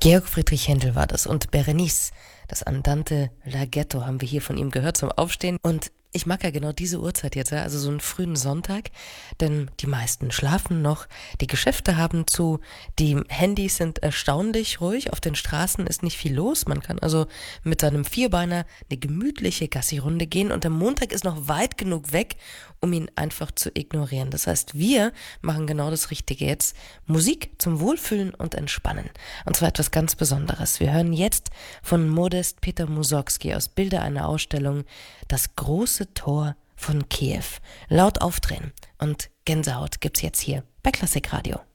Georg Friedrich Händel war das und Berenice, das Andante Larghetto haben wir hier von ihm gehört zum Aufstehen. Und ich mag ja genau diese Uhrzeit jetzt, ja, also so einen frühen Sonntag, denn die meisten schlafen noch, die Geschäfte haben zu, die Handys sind erstaunlich ruhig, auf den Straßen ist nicht viel los, man kann also mit seinem Vierbeiner eine gemütliche Gassi-Runde gehen und der Montag ist noch weit genug weg, um ihn einfach zu ignorieren. Das heißt, wir machen genau das Richtige jetzt, Musik zum Wohlfühlen und Entspannen. Und zwar etwas ganz Besonderes. Wir hören jetzt von Modest Peter Mussorgsky aus Bilder einer Ausstellung Das große Tor von Kiew. Laut aufdrehen und Gänsehaut gibt's jetzt hier bei Klassikradio.